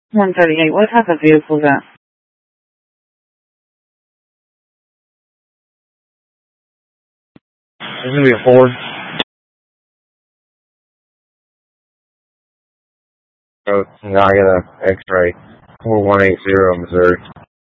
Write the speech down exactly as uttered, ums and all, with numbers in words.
one thirty-eight, what type of vehicle is that? It's going to be a Ford. Oh, no, I got an X-ray. four one eight zero, Missouri.